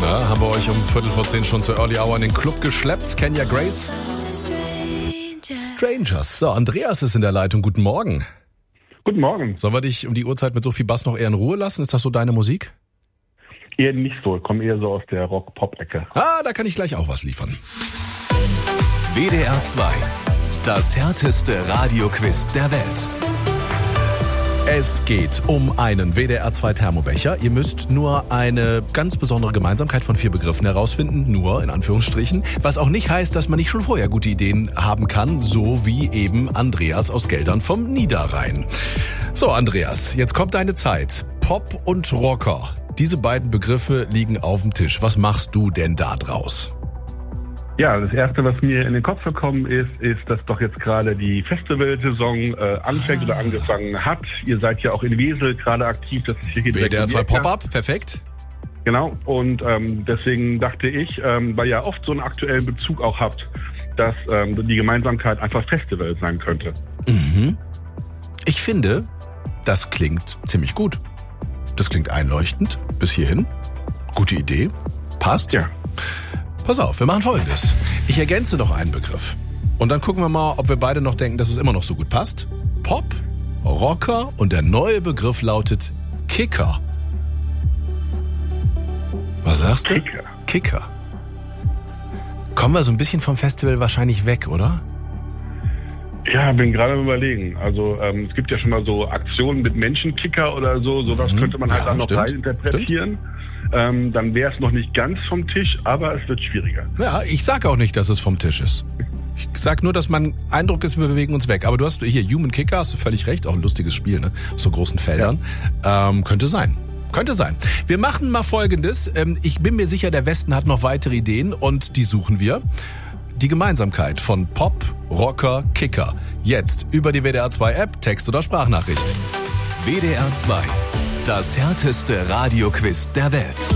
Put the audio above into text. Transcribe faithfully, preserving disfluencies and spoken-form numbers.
Na, haben wir euch um Viertel vor zehn schon zur Early Hour in den Club geschleppt. Kenya Grace. Strangers. So, Andreas ist in der Leitung. Guten Morgen. Guten Morgen. Sollen wir dich um die Uhrzeit mit Sophie Bass noch eher in Ruhe lassen? Ist das so deine Musik? Eher nicht so. Ich komme eher so aus der Rock-Pop-Ecke. Ah, da kann ich gleich auch was liefern. W D R zwei. Das härteste Radioquiz der Welt. Es geht um einen W D R zwei Thermobecher. Ihr müsst nur eine ganz besondere Gemeinsamkeit von vier Begriffen herausfinden. Nur, in Anführungsstrichen. Was auch nicht heißt, dass man nicht schon vorher gute Ideen haben kann. So wie eben Andreas aus Geldern vom Niederrhein. So, Andreas, jetzt kommt deine Zeit. Pop und Rocker. Diese beiden Begriffe liegen auf dem Tisch. Was machst du denn da draus? Ja, das Erste, was mir in den Kopf gekommen ist, ist, dass doch jetzt gerade die Festivalsaison äh, anfängt oder angefangen hat. Ihr seid ja auch in Wesel gerade aktiv. Das ist hier W D R zwei Pop-Up, perfekt. Genau, und ähm, deswegen dachte ich, ähm, weil ihr oft so einen aktuellen Bezug auch habt, dass ähm, die Gemeinsamkeit einfach Festival sein könnte. Mhm. Ich finde, das klingt ziemlich gut. Das klingt einleuchtend bis hierhin. Gute Idee. Passt. Ja. Pass auf, wir machen Folgendes. Ich ergänze noch einen Begriff. Und dann gucken wir mal, ob wir beide noch denken, dass es immer noch so gut passt. Pop, Rocker und der neue Begriff lautet Kicker. Was sagst du? Kicker. Kicker. Kommen wir so ein bisschen vom Festival wahrscheinlich weg, oder? Ja, bin gerade am Überlegen. Also ähm, es gibt ja schon mal so Aktionen mit Menschenkicker oder so. Sowas Mhm. könnte man halt Ja, dann noch stimmt. reininterpretieren. Ähm, dann wäre es noch nicht ganz vom Tisch, aber es wird schwieriger. Ja, ich sag auch nicht, dass es vom Tisch ist. Ich sag nur, dass mein Eindruck ist, wir bewegen uns weg. Aber du hast hier Human Kicker, hast du völlig recht, auch ein lustiges Spiel, ne? Auf so großen Feldern. Ja. Ähm, könnte sein. Könnte sein. Wir machen mal Folgendes. Ähm, ich bin mir sicher, der Westen hat noch weitere Ideen und die suchen wir. Die Gemeinsamkeit von Pop, Rocker, Kicker. Jetzt über die W D R zwei App, Text oder Sprachnachricht. W D R zwei. Das härteste Radioquiz der Welt.